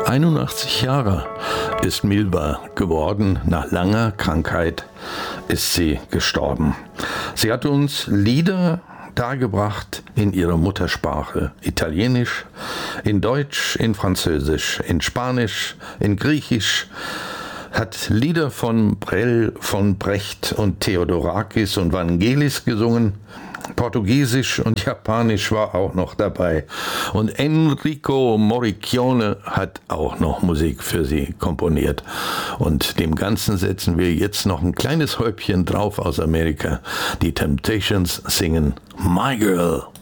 81 Jahre ist Milva geworden. Nach langer Krankheit ist sie gestorben. Sie hat uns Lieder dargebracht in ihrer Muttersprache, Italienisch, in Deutsch, in Französisch, in Spanisch, in Griechisch, hat Lieder von Brel, von Brecht und Theodorakis und Vangelis gesungen. Portugiesisch und Japanisch war auch noch dabei. Und Enrico Morricone hat auch noch Musik für sie komponiert. Und dem Ganzen setzen wir jetzt noch ein kleines Häubchen drauf aus Amerika. Die Temptations singen My Girl.